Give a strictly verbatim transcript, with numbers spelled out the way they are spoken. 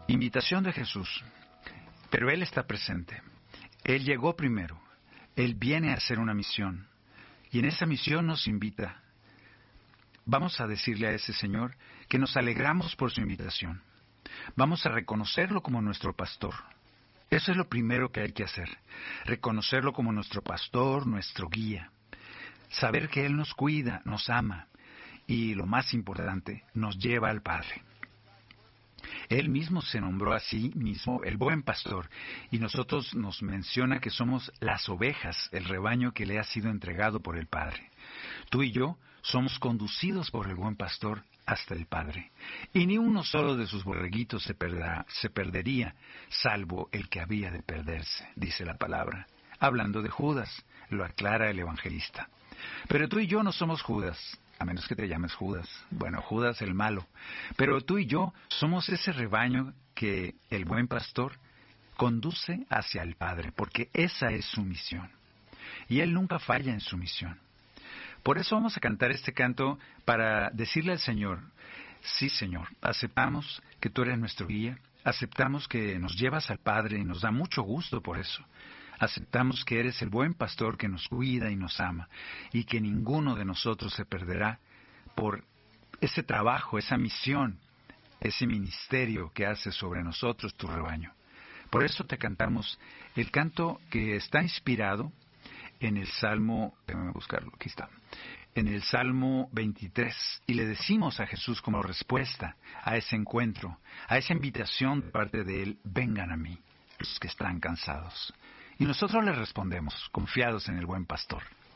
Invitación de Jesús. Pero Él está presente. Él llegó primero. Él viene a hacer una misión. Y en esa misión nos invita. Vamos a decirle a ese Señor que nos alegramos por su invitación. Vamos a reconocerlo como nuestro pastor. Eso es lo primero que hay que hacer. Reconocerlo como nuestro pastor, nuestro guía. Saber que Él nos cuida, nos ama. Y lo más importante, nos lleva al Padre. Él mismo se nombró a sí mismo el buen pastor, y nosotros nos menciona que somos las ovejas, el rebaño que le ha sido entregado por el Padre. Tú y yo somos conducidos por el buen pastor hasta el Padre, y ni uno solo de sus borreguitos se, perderá, se perdería, salvo el que había de perderse, dice la palabra. Hablando de Judas, lo aclara el evangelista. Pero tú y yo no somos Judas, a menos que te llames Judas. Bueno, Judas el malo. Pero tú y yo somos ese rebaño que el buen pastor conduce hacia el Padre, porque esa es su misión. Y Él nunca falla en su misión. Por eso vamos a cantar este canto para decirle al Señor, sí Señor, aceptamos que tú eres nuestro guía, aceptamos que nos llevas al Padre y nos da mucho gusto por eso. Aceptamos que eres el buen pastor que nos cuida y nos ama, y que ninguno de nosotros se perderá por ese trabajo, esa misión, ese ministerio que hace sobre nosotros tu rebaño. Por eso te cantamos el canto que está inspirado en el Salmo, déjame buscarlo, aquí está, en el Salmo veintitrés, y le decimos a Jesús como respuesta a ese encuentro, a esa invitación de parte de Él, vengan a mí, los que están cansados. Y nosotros le respondemos, confiados en el buen pastor.